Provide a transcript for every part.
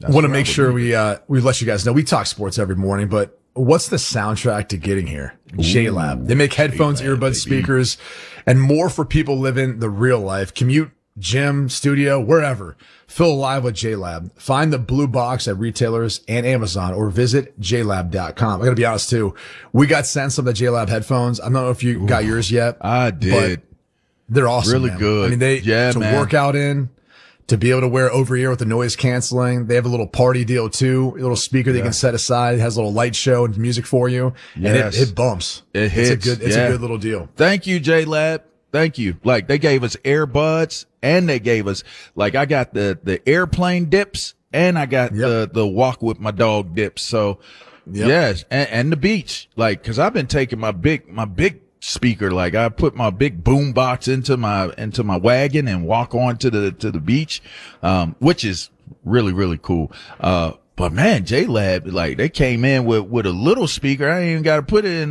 Want to make sure we let you guys know we talk sports every morning, but what's the soundtrack to getting here? JLab. They make headphones, earbuds, baby, speakers, and more for people living the real life. Commute, gym, studio, wherever. Feel alive with JLab. Find the blue box at retailers and Amazon or visit JLab.com. I gotta be honest too. We got sent some of the JLab headphones. I don't know if you got yours yet. I did. But they're awesome. Really man. good. I mean, to work out in, to be able to wear over ear with the noise canceling. They have a little party deal too. A little speaker that you can set aside. It has a little light show and music for you. Yes. And it bumps. It hits. It's a good little deal. Thank you, JLab. Thank you. Like, they gave us earbuds and they gave us, like, I got the airplane dips and I got the walk with my dog dips. So yes. And the beach. Like, cause I've been taking my big speaker. Like, I put my big boom box into my wagon and walk on to the beach, which is really, really cool. But man, JLab, like, they came in with a little speaker. I ain't even got to put it in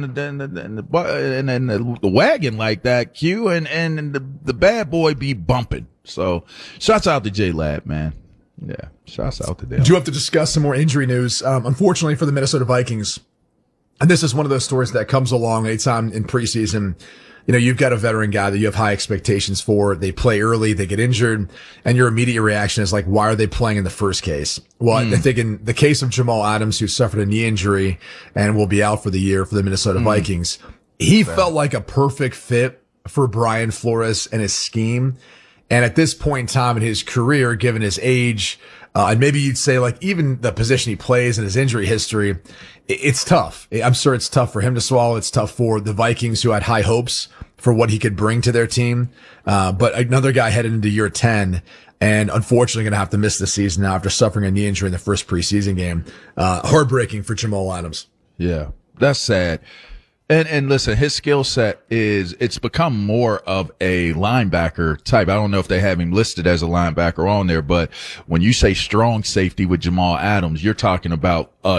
the wagon like that, Q, and the bad boy be bumping. So shouts out to JLab, man. Yeah. Shouts out to them. Do have to discuss some more injury news? Unfortunately for the Minnesota Vikings, and this is one of those stories that comes along anytime in preseason. You know, you've got a veteran guy that you have high expectations for. They play early, they get injured, and your immediate reaction is like, why are they playing in the first case? Well, I think in the case of Jamal Adams, who suffered a knee injury and will be out for the year for the Minnesota Vikings, he felt like a perfect fit for Brian Flores and his scheme. And at this point in time in his career, given his age, and maybe you'd say like even the position he plays and his injury history, it's tough. I'm sure it's tough for him to swallow. It's tough for the Vikings, who had high hopes for what he could bring to their team. But another guy headed into year 10 and unfortunately going to have to miss the season now after suffering a knee injury in the first preseason game. Heartbreaking for Jamal Adams. Yeah, that's sad. And listen, his skill set it's become more of a linebacker type. I don't know if they have him listed as a linebacker on there, but when you say strong safety with Jamal Adams, you're talking about a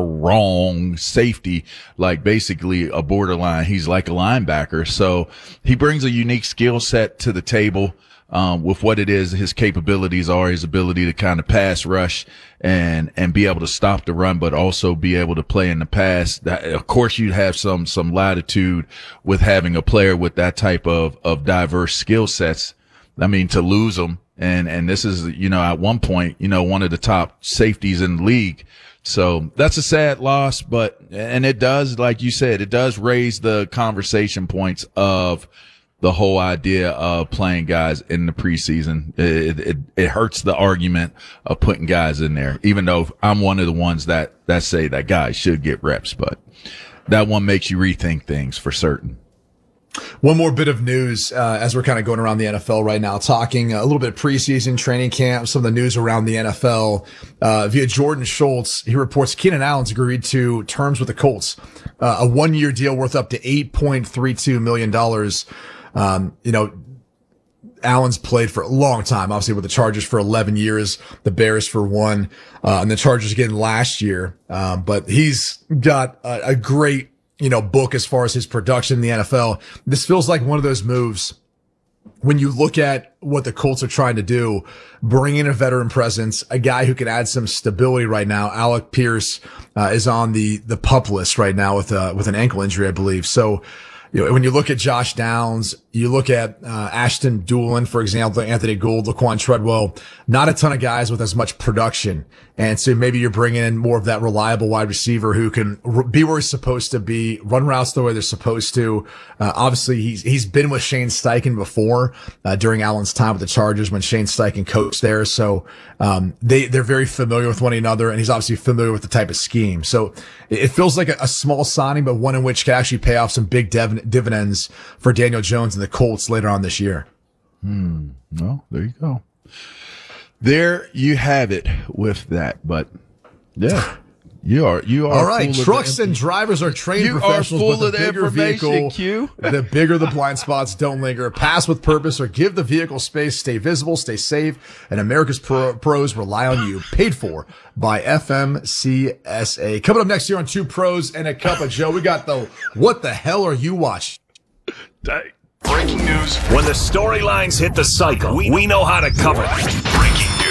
strong safety, like basically a borderline. He's like a linebacker. So he brings a unique skill set to the table. With what it is, his capabilities are, his ability to kind of pass rush and be able to stop the run, but also be able to play in the pass. That, of course, you'd have some latitude with having a player with that type of diverse skill sets. I mean, to lose them. And this is, at one point, one of the top safeties in the league. So that's a sad loss, and it does, like you said, it does raise the conversation points of the whole idea of playing guys in the preseason. It hurts the argument of putting guys in there, even though I'm one of the ones that say that guys should get reps, but that one makes you rethink things for certain. One more bit of news, as we're kind of going around the NFL right now, talking a little bit preseason training camp, some of the news around the NFL, via Jordan Schultz. He reports Keenan Allen's agreed to terms with the Colts, a 1-year deal worth up to $8.32 million. Allen's played for a long time, obviously with the Chargers for 11 years, the Bears for 1, and the Chargers again last year. But he's got a great, book as far as his production in the NFL. This feels like one of those moves when you look at what the Colts are trying to do, bring in a veteran presence, a guy who can add some stability right now. Alec Pierce, is on the PUP list right now with an ankle injury, I believe. So, when you look at Josh Downs, you look at Ashton Doolin, for example, Anthony Gould, Laquan Treadwell, not a ton of guys with as much production. And so maybe you're bringing in more of that reliable wide receiver who can be where he's supposed to be, run routes the way they're supposed to. Obviously, he's been with Shane Steichen before, during Allen's time with the Chargers when Shane Steichen coached there. So, they're very familiar with one another, and he's obviously familiar with the type of scheme. So it feels like a small signing, but one in which can actually pay off some big dividends for Daniel Jones and the Colts later on this year. Well, there you go. There you have it with that. But yeah, you are all right. Trucks and drivers are trained professionals. You are full of the the bigger information, vehicle, Q. The bigger the blind spots don't linger. Pass with purpose or give the vehicle space. Stay visible, stay safe, and America's pros rely on you. Paid for by FMCSA. Coming up next year on Two Pros and a Cup of Joe, we got the What the Hell Are You Watching? Breaking news. When the storylines hit the cycle, we know how to cover them. Breaking news.